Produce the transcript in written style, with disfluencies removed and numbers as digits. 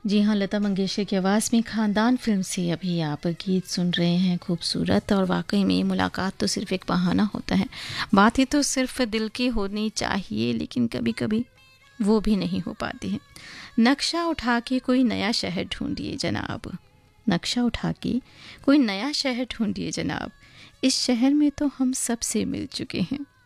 जी हाँ, लता मंगेशकर की आवाज़ में खानदान फिल्म से अभी आप गीत सुन रहे हैं। खूबसूरत और वाकई में मुलाकात तो सिर्फ एक बहाना होता है। बातें तो सिर्फ दिल की होनी चाहिए, लेकिन कभी कभी वो भी नहीं हो पाती है। नक्शा उठा के कोई नया शहर ढूंढिए जनाब, नक्शा उठा के कोई नया शहर ढूंढिए जनाब, इस शहर में तो हम सबसे मिल चुके हैं।